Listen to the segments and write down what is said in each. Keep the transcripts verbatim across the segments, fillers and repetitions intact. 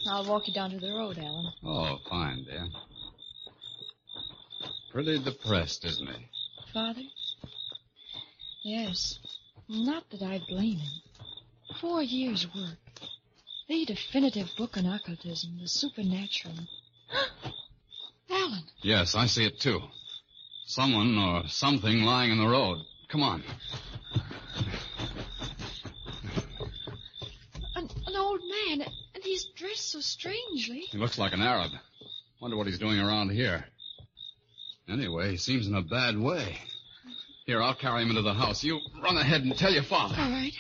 I'll walk you down to the road, Alan. Oh, fine, dear. Pretty depressed, isn't he? Father? Yes. Not that I blame him. Four years' work. The definitive book on occultism, the supernatural. Alan! Yes, I see it, too. Someone or something lying in the road. Come on. An, an old man, and he's dressed so strangely. He looks like an Arab. Wonder what he's doing around here. Anyway, he seems in a bad way. Here, I'll carry him into the house. You run ahead and tell your father. All right.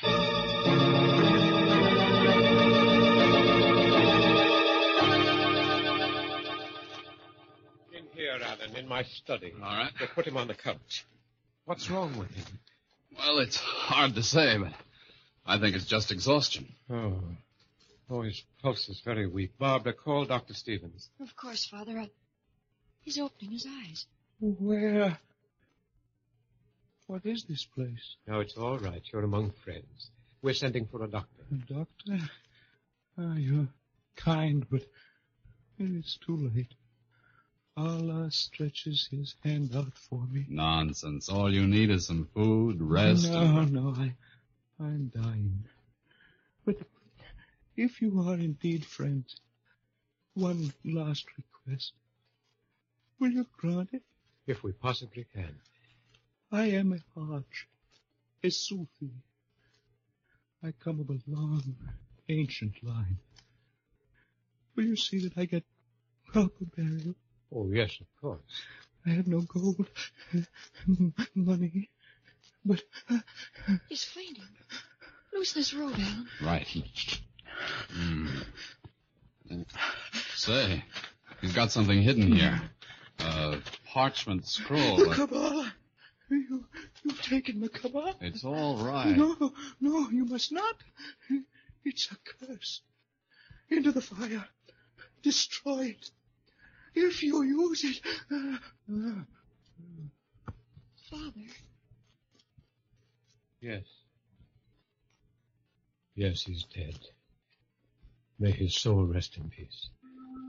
In here, Alan, in my study. All right. We'll put him on the couch. What's wrong with him? Well, it's hard to say, but I think it's just exhaustion. Oh. Oh, his pulse is very weak. Barbara, call Doctor Stevens. Of course, Father. I... He's opening his eyes. Where? What is this place? No, it's all right. You're among friends. We're sending for a doctor. A doctor? Ah, you're kind, but it's too late. Allah stretches his hand out for me. Nonsense. All you need is some food, rest. No, and... no, I, I'm dying. But if you are indeed friends, one last request. Will you grant it? If we possibly can. I am a Hajj, a Sufi. I come of a long, ancient line. Will you see that I get proper burial? Oh, yes, of course. I have no gold, money, but... He's fainting. Loosen this robe, Alan. Right. Mm. Say, he's got something hidden here. A parchment scroll. The Kabbalah. You, you've taken the Kabbalah. It's all right. No, no, you must not. It's a curse. Into the fire. Destroy it. If you use it... Uh, uh. Father. Yes. Yes, he's dead. May his soul rest in peace.